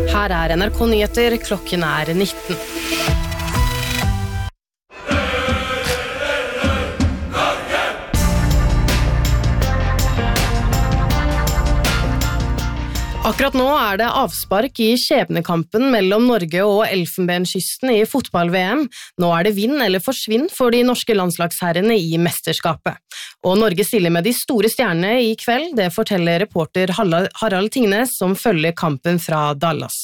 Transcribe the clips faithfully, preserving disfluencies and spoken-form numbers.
Her er N R K Nyheter, klokken er nitten. Akkurat nå er det avspark i skjebnekampen mellom Norge og Elfenbenskysten i fotball-V M. Nå er det vinn eller forsvinn for de norske landslagsherrene i mesterskapet. Og Norge stiller med de store stjernene i kveld, det forteller reporter Harald Tingnes som følger kampen fra Dallas.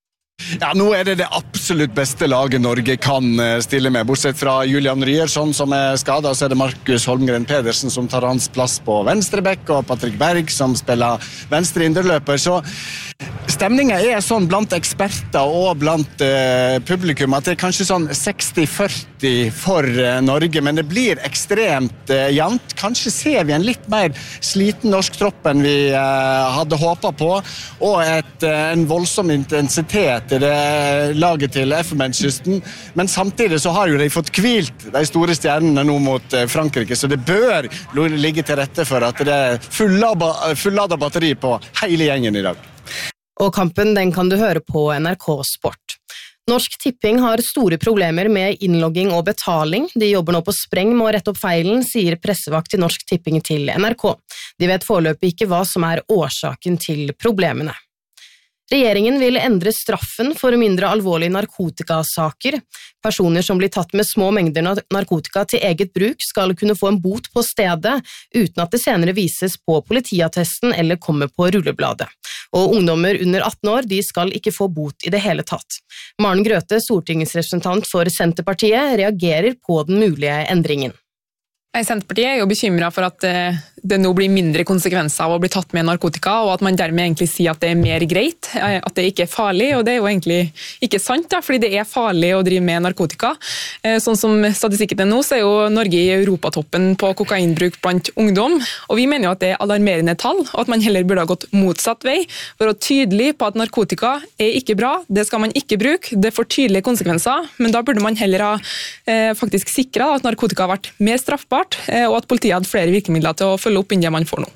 Ja, nå er det det absolutt beste laget Norge kan stille med, bortsett fra Julian Ryerson som er skadet, så er det Markus Holmgren Pedersen som tar hans plass på venstrebekk, og Patrick Berg som spiller venstre indreløper. Så stemningen er sånn blant eksperter og blant uh, publikum at det er kanskje sånn seksti førti for uh, Norge, men det blir ekstremt uh, jevnt. Kanskje ser vi en litt mer sliten norsk tropp enn vi uh, hadde håpet på, og et, uh, en voldsom intensitet i det laget til Elfenbenskysten, men samtidig så har jo de fått hvilt de store stjernene nå mot uh, Frankrike, så det bør ligge til rette for at det er fulladet batteri på hele gjengen i dag. Og kampen den kan du høre på N R K Sport. Norsk Tipping har store problemer med innlogging og betaling. De jobber nå på spreng med å rette opp feilen, sier pressevakt i Norsk Tipping til N R K. De vet foreløpig ikke hva som er årsaken til problemene. Regjeringen vil endre straffen for mindre alvorlige narkotikasaker. Personer som blir tatt med små mengder narkotika til eget bruk skal kunne få en bot på stedet, uten at det senere vises på politiattesten eller kommer på rullebladet. Og ungdommer under atten år de skal ikke få bot i det hele tatt. Maren Grøthe, stortingsrepresentant for Senterpartiet, reagerer på den mulige endringen. Senterpartiet er jo bekymret for at det nå blir mindre konsekvenser av å bli tatt med narkotika, og at man dermed egentlig sier at det er mer greit, at det ikke er farlig, og det er jo egentlig ikke sant, da, fordi det er farlig å drive med narkotika. Sånn som statistikken er nå, så er jo Norge i europatoppen på kokainbruk blant ungdom, og vi mener jo at det er alarmerende tall, og at man heller burde ha gått motsatt vei, for å tydelig på at narkotika er ikke bra, det skal man ikke bruke, det får tydelige konsekvenser, men da burde man heller ha eh, faktisk sikret at narkotika har vært mer straffbart, og at politiet hadde flere virkemidler til å følge opp enn det man får nå.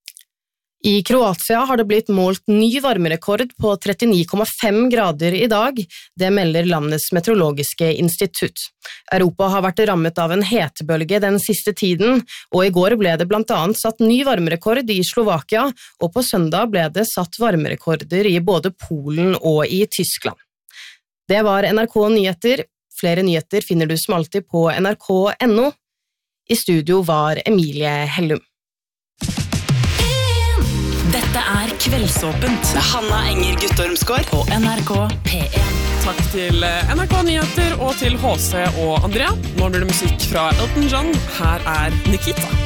I Kroatia har det blitt målt ny varmerekord på trettini komma fem grader i dag. Det melder landets meteorologiske institutt. Europa har vært rammet av en hetebølge den siste tiden, og i går ble det blant annet satt ny varmerekord i Slovakia, og på søndag ble det satt varmerekorder i både Polen og i Tyskland. Det var N R K Nyheter. Flere nyheter finner du som alltid på N R K punktum N O. I studio var Emilie Hellum. Dette er Kveldsåpent med Hanna Enger Guttormsgård på N R K P en. Takk til N R K Nyheter og til H C og Andrea. Nå blir det musikk fra Elton John. Her er Nikita.